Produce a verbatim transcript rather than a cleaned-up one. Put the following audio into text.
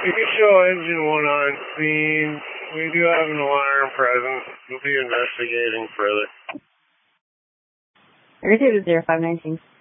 You can show engine one on scene. We do have an alarm present. We'll be investigating further. I received zero five nineteen.